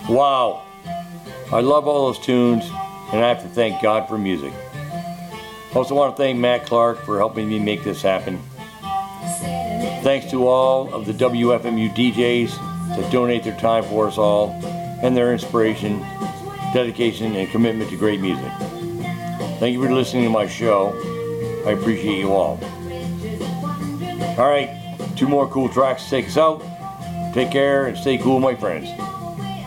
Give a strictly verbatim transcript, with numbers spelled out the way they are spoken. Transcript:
Wow. I love all those tunes, and I have to thank God for music. Also want to thank Matt Clark for helping me make this happen. Thanks to all of the W F M U D Js that donate their time for us all and their inspiration, dedication, and commitment to great music. Thank you for listening to my show. I appreciate you all. Alright, two more cool tracks to take us out. Take care and stay cool, my friends.